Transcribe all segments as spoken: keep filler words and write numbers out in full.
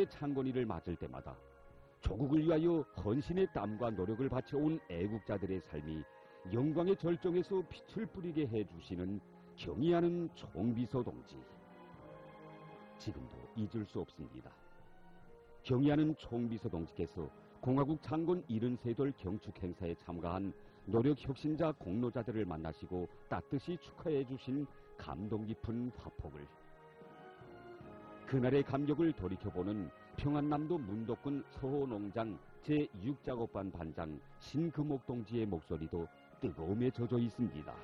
국가의 창건일을 맞을 때마다 조국을 위하여 헌신의 땀과 노력을 바쳐온 애국자들의 삶이 영광의 절정에서 빛을 뿌리게 해주시는 경의하는 총비서 동지. 지금도 잊을 수 없습니다. 경의하는 총비서 동지께서 공화국 창건 칠십삼 돌 경축 행사에 참가한 노력 혁신자 공로자들을 만나시고 따뜻이 축하해 주신 감동 깊은 화폭을, 그날의 감격을 돌이켜보는 평안남도 문덕군 서호농장 제육 작업반 반장 신금옥 동지의 목소리도 뜨거움에 젖어 있습니다.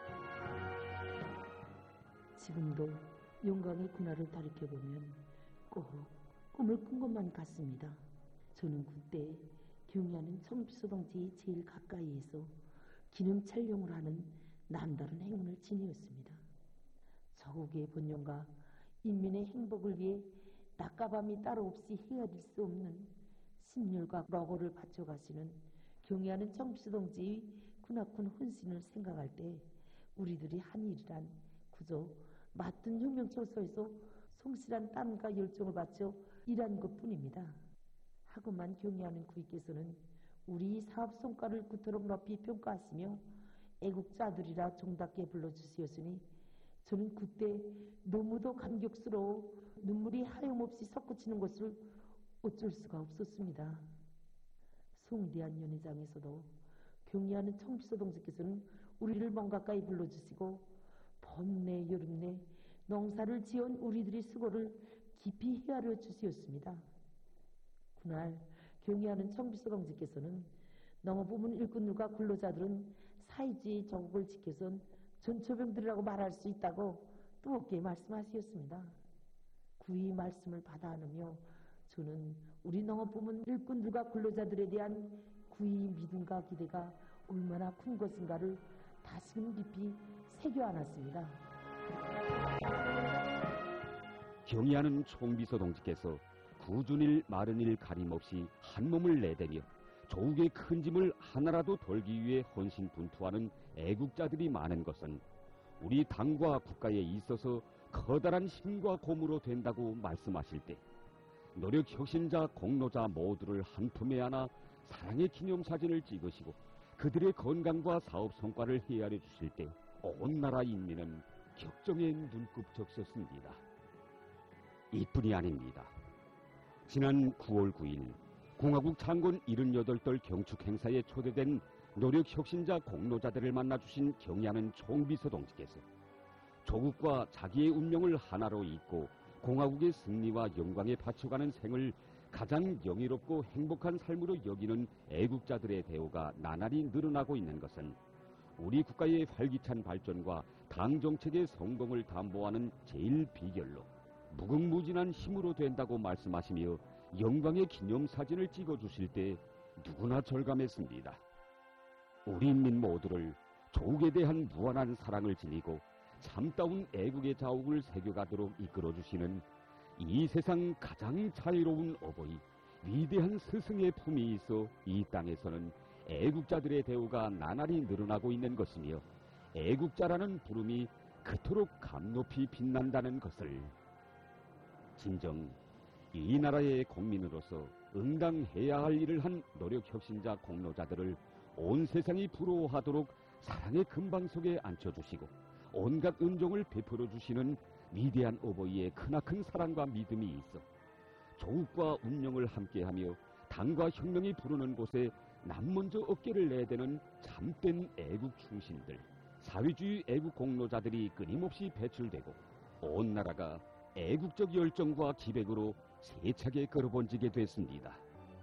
지금도 영광의 그날을 돌이켜보면 꼭 꿈을 꾼 것만 같습니다. 저는 그때 경의하는 총비서 동지의 제일 가까이에서 기념 촬영을 하는 남다른 행운을 지니었습니다. 조국의 번영과 인민의 행복을 위해 낮과 밤이 따로 없이 헤아릴 수 없는 심혈과 노고를 바쳐가시는 경의하는 총비서 동지의 크나큰 헌신을 생각할 때 우리들이 한 일이란 그저 맡은 혁명처소에서 성실한 땀과 열정을 바쳐 일한 것뿐입니다. 하고만 경의하는 그이께서는 우리 사업 성과를 그토록 높이 평가하시며 애국자들이라 정답게 불러주시었으니 저는 그때 너무도 감격스러워 눈물이 하염없이 솟구치는 것을 어쩔 수가 없었습니다. 성대한 연회장에서도 경의하는 총비서 동지께서는 우리를 먼 가까이 불러주시고 봄내 여름내 농사를 지은 우리들의 수고를 깊이 헤아려 주시었습니다. 그날 경의하는 총비서 동지께서는 농업부문 일꾼들과 근로자들은 사회주의 조국을 지켜선 전초병들이라고 말할 수 있다고 뜨겁게 말씀하셨습니다. 그의 말씀을 받아 안으며 저는 우리 농업부문 일꾼들과 근로자들에 대한 그의 믿음과 기대가 얼마나 큰 것인가를 다시금 깊이 새겨 안았습니다. 경의하는 총비서 동지께서 구준일 마른일 가림없이 한 몸을 내대며 조국의 큰 짐을 하나라도 덜기 위해 헌신분투하는 애국자들이 많은 것은 우리 당과 국가에 있어서 커다란 힘과 고무로 된다고 말씀하실 때 노력 혁신자 공로자 모두를 한 품에 안아 사랑의 기념사진을 찍으시고 그들의 건강과 사업 성과를 헤아려 주실 때 온 나라 인민은 격정의 눈곱적섰습니다. 이뿐이 아닙니다. 지난 구월 구일 공화국 창건 칠십팔 돌 경축 행사에 초대된 노력 혁신자 공로자들을 만나주신 경의하는 총비서 동지께서 조국과 자기의 운명을 하나로 잇고 공화국의 승리와 영광에 바쳐가는 생을 가장 영예롭고 행복한 삶으로 여기는 애국자들의 대우가 나날이 늘어나고 있는 것은 우리 국가의 활기찬 발전과 당 정책의 성공을 담보하는 제일 비결로 무궁무진한 힘으로 된다고 말씀하시며 영광의 기념사진을 찍어주실 때 누구나 절감했습니다. 우리 인민 모두를 조국에 대한 무한한 사랑을 지니고 참다운 애국의 자욱을 새겨가도록 이끌어주시는 이 세상 가장 자유로운 어버이, 위대한 스승의 품이 있어 이 땅에서는 애국자들의 대우가 나날이 늘어나고 있는 것이며 애국자라는 부름이 그토록 감높이 빛난다는 것을 진정 이 나라의 국민으로서 응당해야 할 일을 한 노력혁신자 공로자들을 온 세상이 부러워하도록 사랑의 금방 속에 앉혀주시고 온갖 은종을 베풀어 주시는 위대한 어버이의 크나큰 사랑과 믿음이 있어 조국과 운명을 함께하며 당과 혁명이 부르는 곳에 남먼저 어깨를 내대는 참된 애국 충신들, 사회주의 애국 공로자들이 끊임없이 배출되고 온 나라가 애국적 열정과 기백으로 세차게 걸어번지게 됐습니다.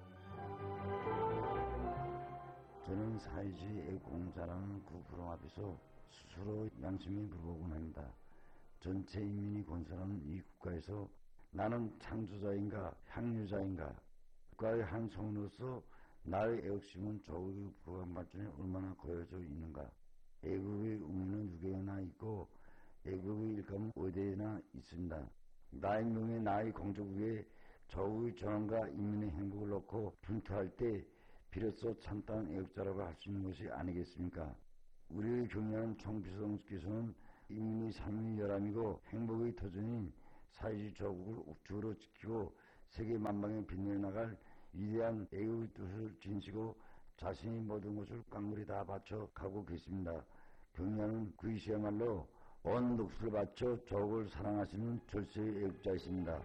저는 사회주의 애국공자라는 그 부름 앞에서 스스로 양심이 불복은 합니다. 전체 인민이 건설하는 이 국가에서 나는 창조자인가 향유자인가, 국가의 한 성으로서 나의 애국심은 조국의 부강 발전에 얼마나 고여져 있는가. 애국의 의미는 누구에나 있고 애국의 일감은 어디에나 있습니다. 나의 명예, 나의 공적 위에 조국의 전원과 인민의 행복을 놓고 분투할 때 비로소 참다운 애국자라고 할 수 있는 것이 아니겠습니까? 우리의 경의하는 총비서 동지께서는 인민의 삶의 열람이고 행복의 터전인 사회주의 조국을 옥주로 지키고 세계 만방에 빛내 나갈 위대한 애국의 뜻을 지니시고 자신이 모든 것을 깡그리 다 바쳐 가고 계십니다. 경리하는 그이시야말로 온 녹수를 바쳐 조국을 사랑하시는 절세의 애국자이십니다.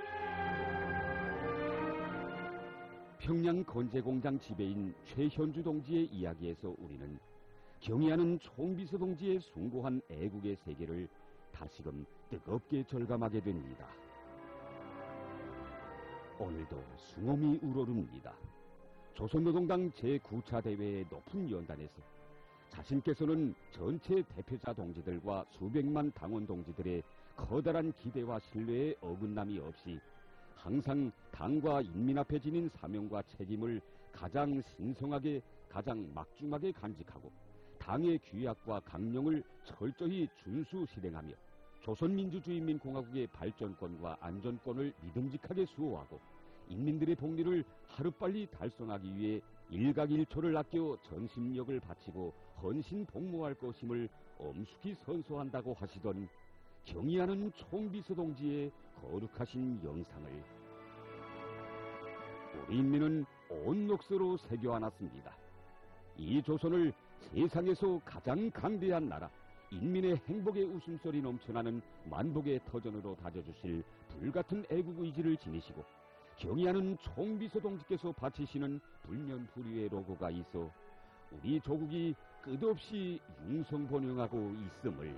평양 건재공장 지배인 최현주 동지의 이야기에서 우리는 경의하는 총비서 동지의 숭고한 애국의 세계를 다시금 뜨겁게 절감하게 됩니다. 오늘도 숭엄이 우러릅니다. 조선노동당 제구 차 대회의 높은 연단에서 자신께서는 전체 대표자 동지들과 수백만 당원 동지들의 커다란 기대와 신뢰에 어긋남이 없이 항상 당과 인민 앞에 지닌 사명과 책임을 가장 신성하게 가장 막중하게 간직하고 당의 규약과 강령을 철저히 준수 실행하며 조선민주주의인민공화국의 발전권과 안전권을 믿음직하게 수호하고 인민들의 복리를 하루빨리 달성하기 위해 일각일초를 아껴 전심력을 바치고 헌신복무할 것임을 엄숙히 선서한다고 하시던 경의하는 총비서 동지의 거룩하신 영상을 우리 인민은 온 녹서로 새겨안았습니다. 이 조선을 세상에서 가장 강대한 나라, 인민의 행복의 웃음소리 넘쳐나는 만복의 터전으로 다져주실 불같은 애국 의지를 지니시고 경의하는 총비서 동지께서 바치시는 불면불위의 로고가 있어 우리 조국이 끝없이 융성번영하고 있음을.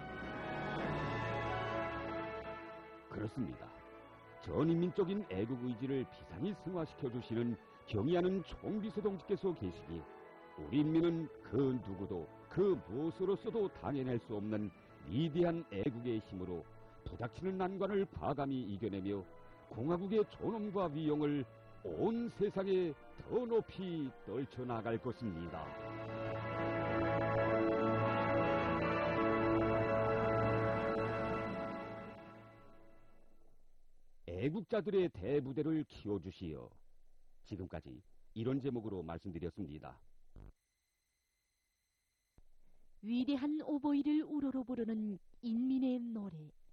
그렇습니다. 전인민적인 애국 의지를 비상히 승화시켜 주시는 경의하는 총비서 동지께서 계시기에 우리 인민은 그 누구도 그 무엇으로서도 당해낼 수 없는 위대한 애국의 힘으로 부닥치는 난관을 과감히 이겨내며 공화국의 존엄과 위용을 온 세상에 더 높이 떨쳐나갈 것입니다. 애국자들의 대부대를 키워주시어. 지금까지 이런 제목으로 말씀드렸습니다. 위대한 오보이를 우러러 부르는 인민의 노래.